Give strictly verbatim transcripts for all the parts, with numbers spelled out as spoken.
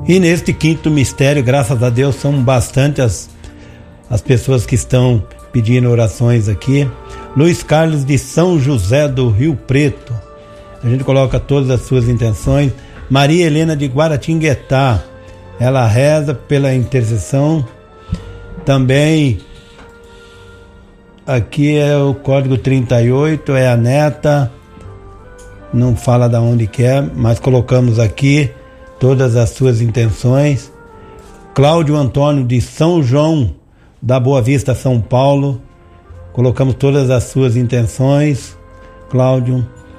E neste quinto mistério, graças a Deus, são bastante as, as pessoas que estão pedindo orações aqui. Luiz Carlos de São José do Rio Preto, a gente coloca todas as suas intenções. Maria Helena de Guaratinguetá, ela reza pela intercessão. Também aqui é o código trinta e oito, é a neta, não fala de onde que é, mas colocamos aqui todas as suas intenções. Cláudio Antônio de São João da Boa Vista, São Paulo, colocamos todas as suas intenções, Cláudio.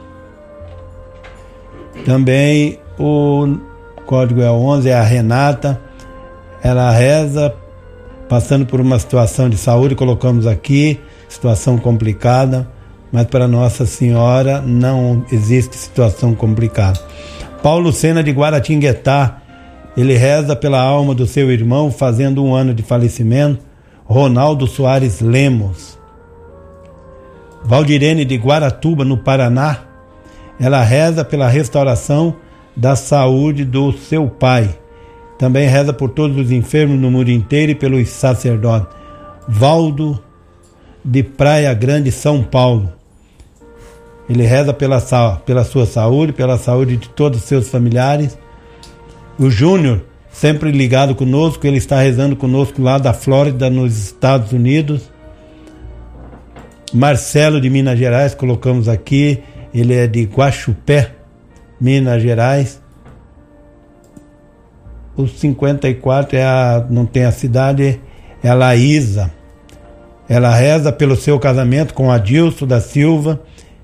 Também o código é onze, é a Renata, ela reza passando por uma situação de saúde, colocamos aqui, situação complicada, mas para Nossa Senhora não existe situação complicada. Paulo Sena de Guaratinguetá, ele reza pela alma do seu irmão, fazendo um ano de falecimento, Ronaldo Soares Lemos. Valdirene de Guaratuba, no Paraná, ela reza pela restauração da saúde do seu pai. Também reza por todos os enfermos no mundo inteiro e pelos sacerdotes. Valdo de Praia Grande, São Paulo. Ele reza pela, pela sua saúde, pela saúde de todos os seus familiares. O Júnior, sempre ligado conosco, ele está rezando conosco lá da Flórida, nos Estados Unidos. Marcelo de Minas Gerais, colocamos aqui, ele é de Guaxupé, Minas Gerais. O cinquenta e quatro é a, não tem a cidade, é a Laísa. Ela reza pelo seu casamento com Adilson da Silva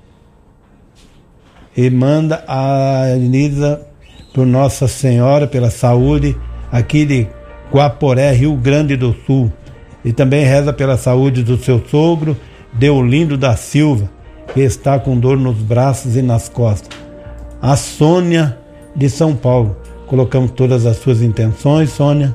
e manda a Elisa por Nossa Senhora pela saúde aqui de Guaporé, Rio Grande do Sul. E também reza pela saúde do seu sogro, Deolindo da Silva, que está com dor nos braços e nas costas. A Sônia de São Paulo. Colocamos todas as suas intenções, Sônia.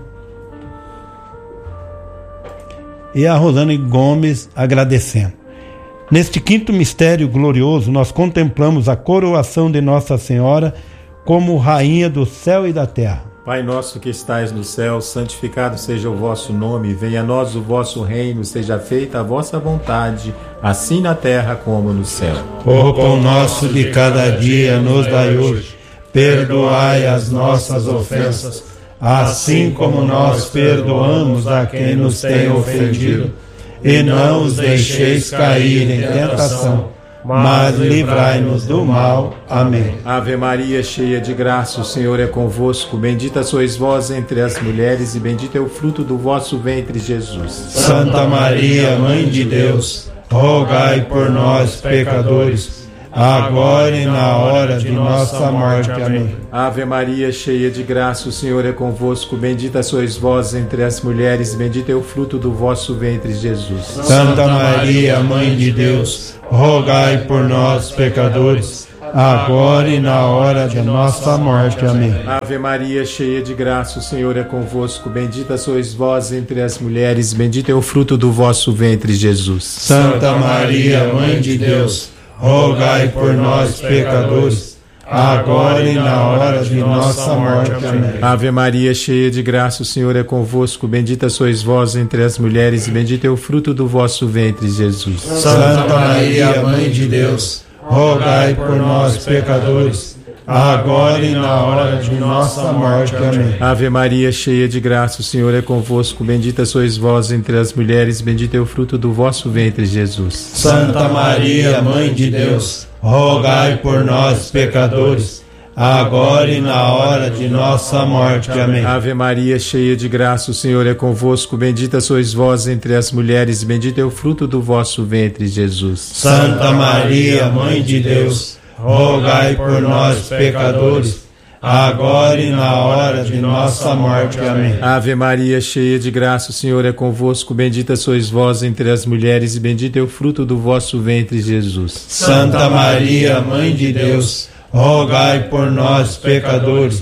E a Rosane Gomes agradecendo. Neste quinto mistério glorioso, nós contemplamos a coroação de Nossa Senhora como Rainha do céu e da terra. Pai nosso que estais no céu, santificado seja o vosso nome, venha a nós o vosso reino, seja feita a vossa vontade, assim na terra como no céu. O pão nosso de cada dia nos dai hoje. Perdoai as nossas ofensas, assim como nós perdoamos a quem nos tem ofendido. E não os deixeis cair em tentação, mas livrai-nos do mal. Amém. Ave Maria, cheia de graça, o Senhor é convosco. Bendita sois vós entre as mulheres, e bendito é o fruto do vosso ventre, Jesus. Santa Maria, Mãe de Deus, rogai por nós, pecadores, agora e na hora de nossa morte. Amém. Ave Maria, cheia de graça, o Senhor é convosco. Bendita sois vós entre as mulheres, bendito é o fruto do vosso ventre, Jesus. Santa Maria, Mãe de Deus, rogai por nós, pecadores, agora e na hora de nossa morte. Amém. Ave Maria, cheia de graça, o Senhor é convosco. Bendita sois vós entre as mulheres, bendito é o fruto do vosso ventre, Jesus. Santa Maria, Mãe de Deus, rogai por nós, pecadores, agora e na hora de nossa morte. Amém. Ave Maria, cheia de graça, o Senhor é convosco. Bendita sois vós entre as mulheres, e bendito é o fruto do vosso ventre, Jesus. Santa Maria, Mãe de Deus, rogai por nós, pecadores, agora e na hora de nossa morte. Amém. Ave Maria, cheia de graça, o Senhor é convosco. Bendita sois vós entre as mulheres, bendito é o fruto do vosso ventre, Jesus. Santa Maria, Mãe de Deus, rogai por nós, pecadores, agora e na hora de nossa morte. Amém. Ave Maria, cheia de graça, o Senhor é convosco. Bendita sois vós entre as mulheres, bendito é o fruto do vosso ventre, Jesus. Santa Maria, Mãe de Deus, rogai por nós, pecadores, agora e na hora de nossa morte. Amém. Ave Maria, cheia de graça, o Senhor é convosco. Bendita sois vós entre as mulheres, e bendito é o fruto do vosso ventre, Jesus. Santa Maria, Mãe de Deus, rogai por nós, pecadores,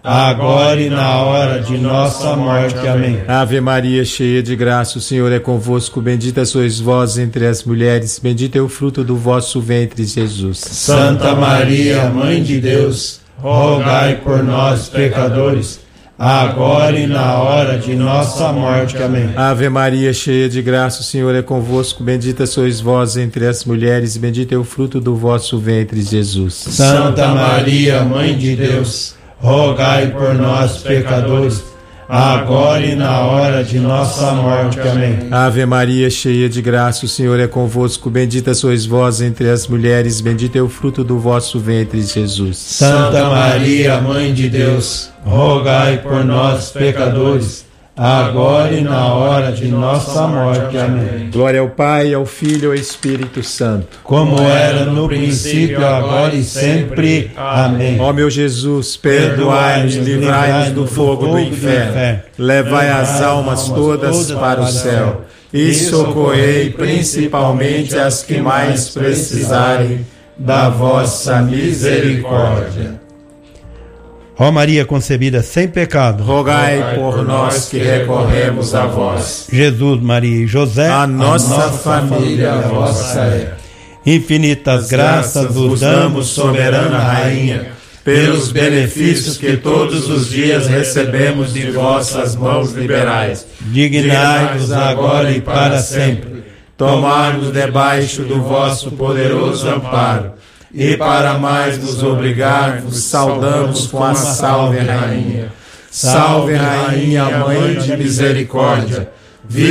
agora e na hora de nossa morte. Amém. Ave Maria, cheia de graça, o Senhor é convosco. Bendita sois vós entre as mulheres, bendito é o fruto do vosso ventre, Jesus. Santa Maria, Mãe de Deus, rogai por nós, pecadores, agora e na hora de nossa morte. Amém. Ave Maria, cheia de graça, o Senhor é convosco. Bendita sois vós entre as mulheres, e bendito é o fruto do vosso ventre, Jesus. Santa Maria, Mãe de Deus, rogai por nós, pecadores, agora e na hora de nossa morte. Amém. Ave Maria, cheia de graça, o Senhor é convosco. Bendita sois vós entre as mulheres, bendito é o fruto do vosso ventre, Jesus. Santa Maria, Mãe de Deus, rogai por nós, pecadores, agora e na hora de nossa morte. Amém. Glória ao Pai, ao Filho e ao Espírito Santo, como era no princípio, agora e sempre. Amém. Ó meu Jesus, perdoai-nos, livrai-nos do fogo do inferno, levai as almas todas para o céu e socorrei principalmente as que mais precisarem da vossa misericórdia. Ó Maria concebida sem pecado, rogai por nós que recorremos a vós. Jesus, Maria e José, a nossa, a nossa família, a vossa é. Infinitas graças vos damos, soberana Rainha, pelos benefícios que todos os dias recebemos de vossas mãos liberais. Dignai-vos agora e para sempre tomar-nos debaixo do vosso poderoso amparo, e para mais nos obrigar, vos saudamos com a Salve Rainha. Salve Rainha, Mãe de Misericórdia,